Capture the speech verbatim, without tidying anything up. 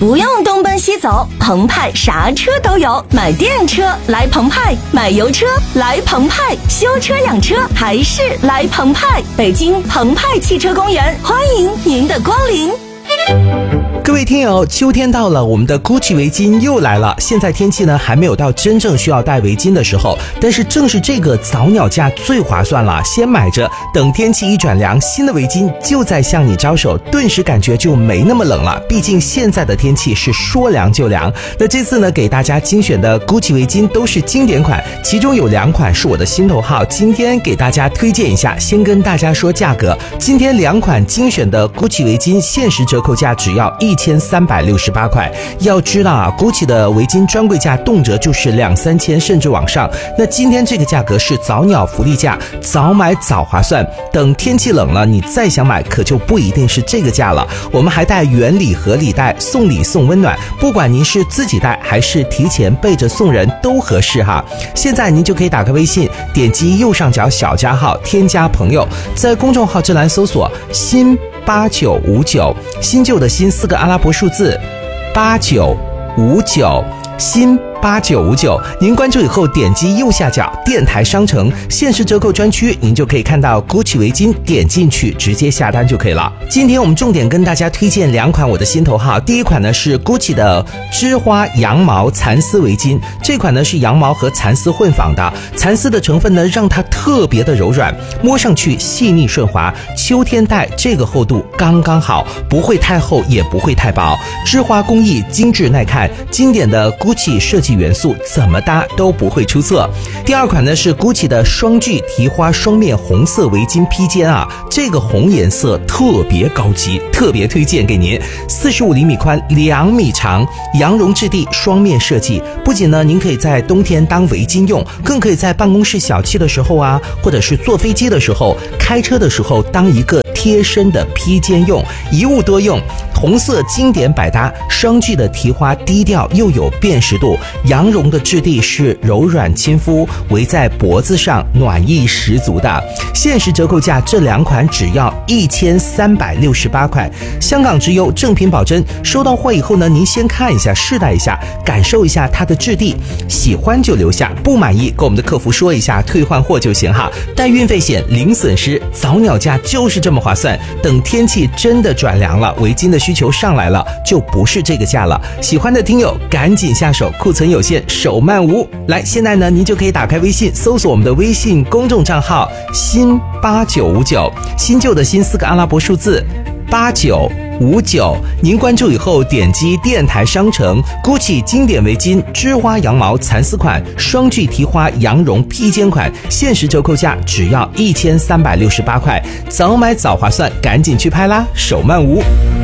不用东奔西走，澎湃啥车都有。买电车来澎湃，买油车来澎湃，修车养车还是来澎湃。北京澎湃汽车公园，欢迎您的光临。 各位听友，秋天到了，我们的 Gucci 围巾又来了。现在天气呢还没有到真正需要戴围巾的时候，但是正是这个早鸟价最划算了，先买着，等天气一转凉，新的围巾就在向你招手，顿时感觉就没那么冷了。毕竟现在的天气是说凉就凉。那这次呢，给大家精选的 Gucci 围巾都是经典款，其中有两款是我的心头号，今天给大家推荐一下。先跟大家说价格，今天两款精选的 Gucci 围巾限时折扣价只要一千三百六十八块。要知道啊 ，Gucci 的围巾专柜价动辄就是两三千甚至往上。那今天这个价格是早鸟福利价，早买早划算。等天气冷了，你再想买可就不一定是这个价了。我们还带原礼盒礼袋，送礼送温暖，不管您是自己带还是提前备着送人都合适哈。现在您就可以打开微信，点击右上角小加号，添加朋友，在公众号之栏搜索新八九五九，新旧的新四个阿拉伯数字八九五九，新八九五九，您关注以后点击右下角电台商城限时折扣专区，您就可以看到 Gucci 围巾，点进去直接下单就可以了。今天我们重点跟大家推荐两款我的心头号，第一款呢是 Gucci 的织花羊毛蚕丝围巾，这款呢是羊毛和蚕丝混纺的，蚕丝的成分呢让它特别的柔软，摸上去细腻顺滑，秋天戴这个厚度刚刚好，不会太厚也不会太薄，织花工艺精致耐看，经典的 Gucci 设计元素怎么搭都不会出错。第二款呢是 Gucci 的双聚提花双面红色围巾披肩啊，这个红颜色特别高级，特别推荐给您。四十五厘米宽，两米长，羊绒质地，双面设计。不仅呢您可以在冬天当围巾用，更可以在办公室小憩的时候啊，或者是坐飞机的时候，开车的时候当一个贴身的披肩用，一物多用。红色经典百搭，双聚的提花低调又有辨识度，羊绒的质地是柔软亲肤，围在脖子上暖意十足的。限时折扣价这两款只要一千三百六十八块，香港直邮，正品保真。收到货以后呢，您先看一下，试戴一下，感受一下它的质地，喜欢就留下，不满意跟我们的客服说一下，退换货就行哈。带运费险，零损失，早鸟价就是这么划算。等天气真的转凉了，围巾的需求上来了，就不是这个价了。喜欢的听友赶紧下手，库存有限，手慢无。来，现在呢，您就可以打开微信，搜索我们的微信公众账号新八九五九，新旧的新四个阿拉伯数字八九五九，您关注以后点击电台商城 Gucci 经典围巾织花羊毛蚕丝款，双聚提花羊绒披肩款，限时折扣价只要一千三百六十八块，早买早划算，赶紧去拍啦，手慢无。